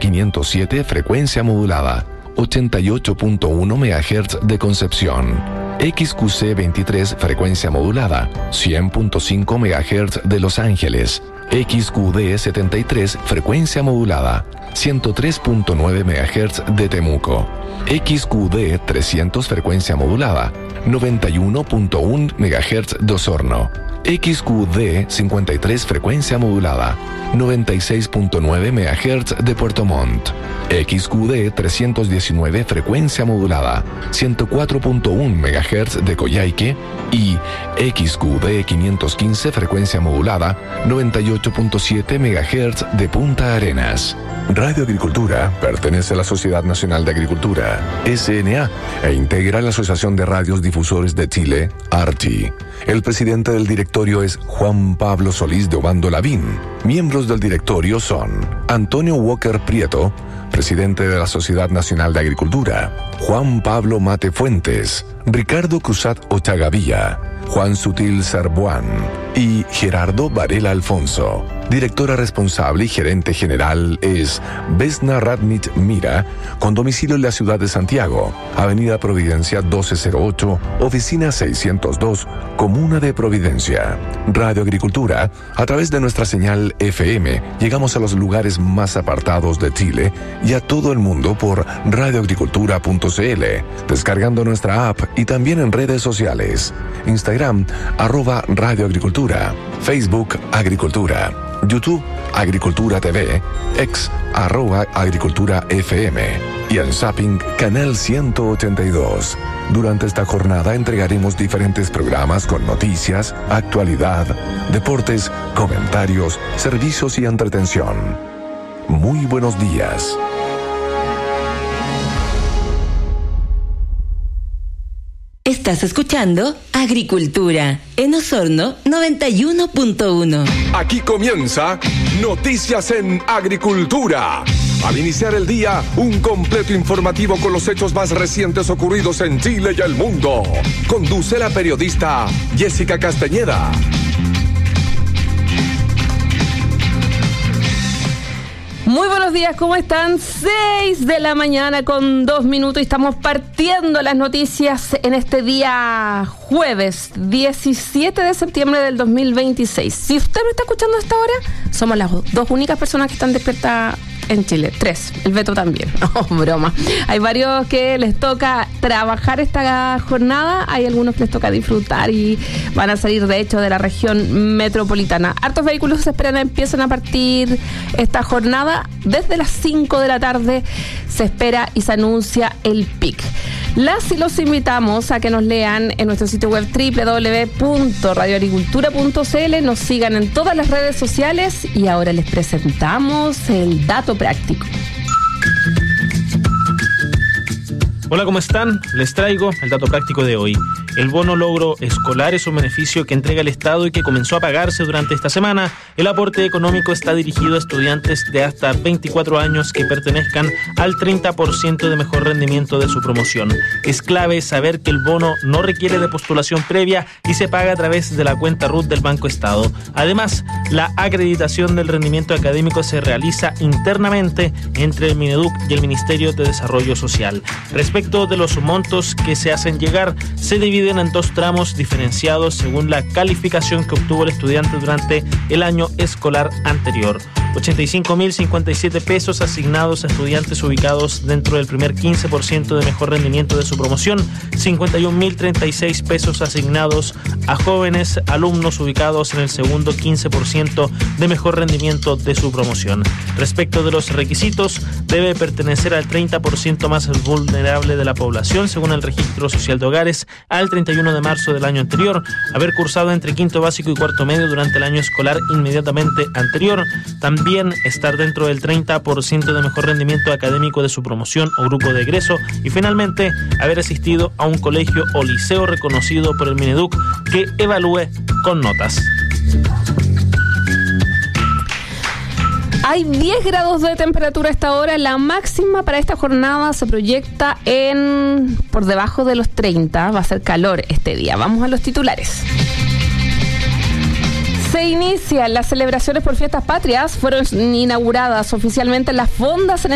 507 frecuencia modulada, 88.1 MHz de Concepción. XQC 23 frecuencia modulada, 100.5 MHz de Los Ángeles. XQD 73 frecuencia modulada, 103.9 MHz de Temuco. XQD 300 frecuencia modulada, 91.1 MHz de Osorno. XQD 53 frecuencia modulada, 96.9 MHz de Puerto Montt. XQD 319 frecuencia modulada, 104.1 MHz de Coyhaique y XQD 515 frecuencia modulada, 98.7 MHz de Punta Arenas. Radio Agricultura pertenece a la Sociedad Nacional de Agricultura, SNA, e integra la Asociación de Radios Difusores de Chile, ARTI. El presidente del directorio es Juan Pablo Solís de Obando Lavín. Miembros del directorio son Antonio Walker Prieto, presidente de la Sociedad Nacional de Agricultura, Juan Pablo Mate Fuentes, Ricardo Cruzat Ochagavía, Juan Sutil Sarbuán y Gerardo Varela Alfonso. Directora responsable y gerente general es Vesna Radnich Mira, con domicilio en la ciudad de Santiago, Avenida Providencia 1208, Oficina 602, Comuna de Providencia. Radio Agricultura, a través de nuestra señal FM, llegamos a los lugares más apartados de Chile y a todo el mundo por radioagricultura.cl, descargando nuestra app y también en redes sociales. Instagram, @radioagricultura, Facebook Agricultura, YouTube Agricultura TV, X @Agricultura FM y en Zapping Canal 182. Durante esta jornada entregaremos diferentes programas con noticias, actualidad, deportes, comentarios, servicios y entretención. Muy buenos días. Estás escuchando Agricultura en Osorno 91.1. Aquí comienza Noticias en Agricultura. Al iniciar el día, un completo informativo con los hechos más recientes ocurridos en Chile y el mundo. Conduce la periodista Jessica Castañeda. Muy buenos días, ¿cómo están? 6 de la mañana con 2 minutos y estamos partiendo las noticias en este día jueves 17 de septiembre del 2026. Si usted me está escuchando a esta hora, somos las 2 únicas personas que están despiertas en Chile. 3, el Beto también. Oh, broma. Hay varios que les toca trabajar esta jornada, hay algunos que les toca disfrutar y van a salir de hecho de la región metropolitana. Hartos vehículos se esperan empiezan a partir esta jornada. Desde las 5 de la tarde se espera y se anuncia el pic. Las y los invitamos a que nos lean en nuestro sitio web www.radioagricultura.cl, nos sigan en todas las redes sociales y ahora les presentamos el dato práctico. Hola, ¿cómo están? Les traigo el dato práctico de hoy. El bono logro escolar es un beneficio que entrega el Estado y que comenzó a pagarse durante esta semana. El aporte económico está dirigido a estudiantes de hasta 24 años que pertenezcan al 30% de mejor rendimiento de su promoción. Es clave saber que el bono no requiere de postulación previa y se paga a través de la cuenta RUT del Banco Estado. Además, la acreditación del rendimiento académico se realiza internamente entre el Mineduc y el Ministerio de Desarrollo Social. Respecto de los montos que se hacen llegar, se dividen en 2 tramos diferenciados según la calificación que obtuvo el estudiante durante el año escolar anterior. 85.057 pesos asignados a estudiantes ubicados dentro del primer 15% de mejor rendimiento de su promoción, 51.036 pesos asignados a jóvenes alumnos ubicados en el segundo 15% de mejor rendimiento de su promoción. Respecto de los requisitos, debe pertenecer al 30% más vulnerable de la población según el Registro Social de Hogares al 31 de marzo del año anterior, haber cursado entre quinto básico y cuarto medio durante el año escolar inmediatamente anterior, también estar dentro del 30% de mejor rendimiento académico de su promoción o grupo de egreso y finalmente haber asistido a un colegio o liceo reconocido por el Mineduc que evalúe con notas. Hay 10 grados de temperatura a esta hora. La máxima para esta jornada se proyecta por debajo de los 30. Va a ser calor este día. Vamos a los titulares. Se inician las celebraciones por fiestas patrias. Fueron inauguradas oficialmente las fondas en